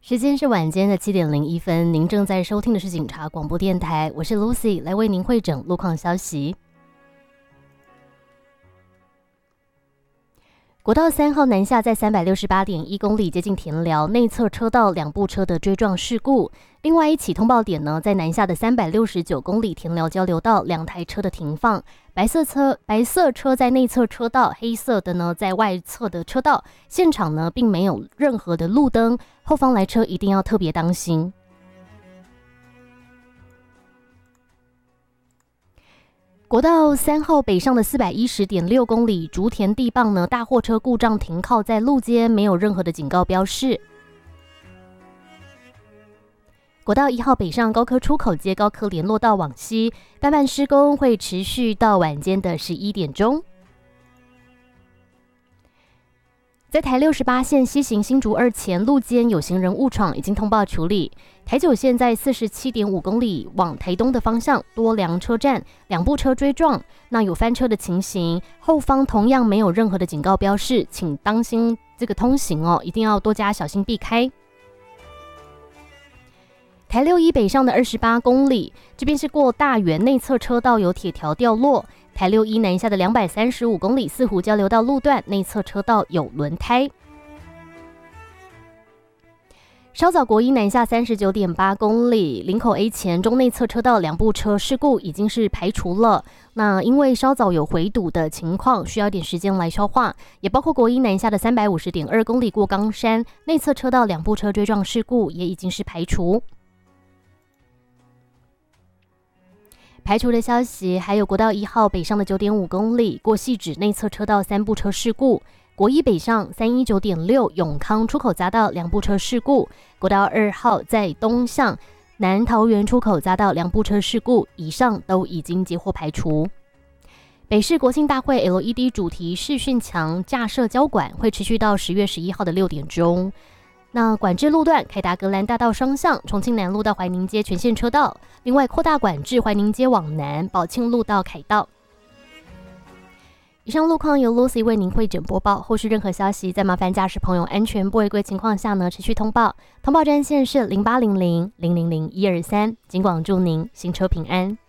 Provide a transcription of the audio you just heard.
时间是晚间的7:01，您正在收听的是警察广播电台，我是 Lucy， 来为您汇整路况消息。国道3号南下在 368.1 公里接近田寮内侧车道两部车的追撞事故。另外一起通报点呢，在南下的369公里田寮交流道两台车的停放，白色车在内侧车道，黑色的呢在外侧的车道。现场呢并没有任何的路灯，后方来车一定要特别当心。国道3号北上的 410.6 公里竹田地磅呢，大货车故障停靠在路肩，没有任何的警告标示。国道1号北上高科出口接高科联络道往西，办办施工会持续到晚间的11点钟。在台68线西行新竹2前路肩有行人误闯，已经通报处理。台9线在 47.5 公里往台东的方向多良车站两部车追撞，那有翻车的情形，后方同样没有任何的警告标示，请当心这个通行哦，一定要多加小心避开。台61北上的28公里，这边是过大园内侧车道有铁条掉落。台61南下的235公里四湖交流道路段内侧车道有轮胎。稍早国一南下 39.8 公里林口 A 前中内侧车道两部车事故已经是排除了，那因为稍早有回堵的情况，需要一点时间来消化，也包括国一南下的 350.2 公里过冈山内侧车道两部车追撞事故也已经是排除。排除的消息还有国道1号北上的 9.5 公里过汐止内侧车道三部车事故，国一北上 319.6 永康出口匝道两部车事故，国道2号在东向南桃园出口匝道两部车事故，以上都已经接获排除。北市国庆大会 LED 主题视讯墙架设交管会持续到10月11号的6点钟。那管制路段凯达格兰大道双向重庆南路到怀宁街全线车道，另外扩大管制怀宁街往南宝庆路到凯道。以上路况由 Lucy 为您汇整播报，后续任何消息在麻烦驾驶朋友安全不违规情况下呢持续通报，通报专线是0800-000-123，警广祝您行车平安。